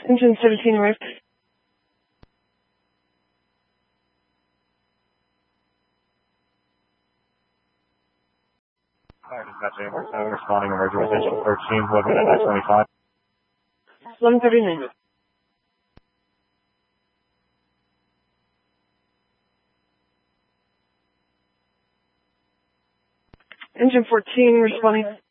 Engine 17 arrived. Responding emergency engine 13, looking at 25. 11:39. Engine 14 responding.